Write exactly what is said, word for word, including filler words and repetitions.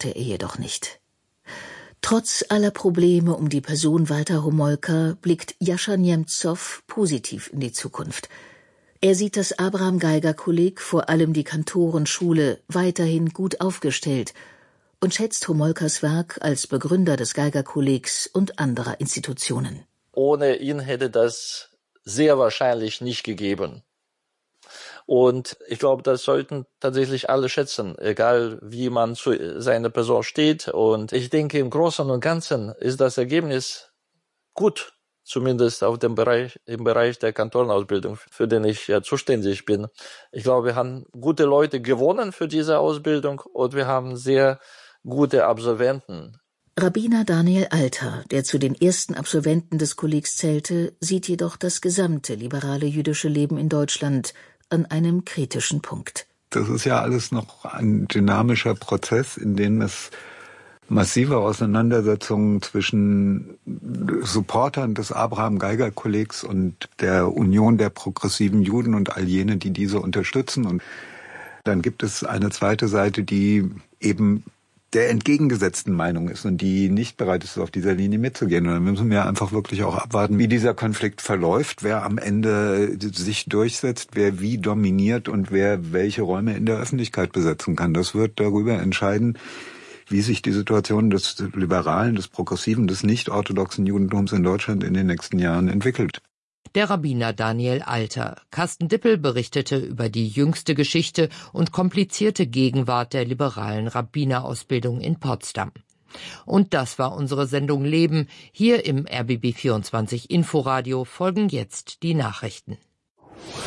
konnte er jedoch nicht. Trotz aller Probleme um die Person Walter Homolka blickt Jascha Niemzow positiv in die Zukunft. Er sieht das Abraham-Geiger-Kolleg, vor allem die Kantorenschule, weiterhin gut aufgestellt und schätzt Homolkas Werk als Begründer des Geigerkollegs und anderer Institutionen. Ohne ihn hätte das sehr wahrscheinlich nicht gegeben. Und ich glaube, das sollten tatsächlich alle schätzen, egal wie man zu seiner Person steht. Und ich denke, im Großen und Ganzen ist das Ergebnis gut, zumindest auf dem Bereich, im Bereich der Kantorenausbildung, für den ich ja zuständig bin. Ich glaube, wir haben gute Leute gewonnen für diese Ausbildung und wir haben sehr gute Absolventen. Rabbiner Daniel Alter, der zu den ersten Absolventen des Kollegs zählte, sieht jedoch das gesamte liberale jüdische Leben in Deutschland an einem kritischen Punkt. Das ist ja alles noch ein dynamischer Prozess, in dem es massive Auseinandersetzungen zwischen Supportern des Abraham-Geiger-Kollegs und der Union der progressiven Juden und all jene, die diese unterstützen. Und dann gibt es eine zweite Seite, die eben der entgegengesetzten Meinung ist und die nicht bereit ist, auf dieser Linie mitzugehen. Und dann müssen wir einfach wirklich auch abwarten, wie dieser Konflikt verläuft, wer am Ende sich durchsetzt, wer wie dominiert und wer welche Räume in der Öffentlichkeit besetzen kann. Das wird darüber entscheiden, wie sich die Situation des liberalen, des progressiven, des nicht-orthodoxen Judentums in Deutschland in den nächsten Jahren entwickelt. Der Rabbiner Daniel Alter. Carsten Dippel berichtete über die jüngste Geschichte und komplizierte Gegenwart der liberalen Rabbinerausbildung in Potsdam. Und das war unsere Sendung Leben. Hier im R B B vierundzwanzig Inforadio folgen jetzt die Nachrichten.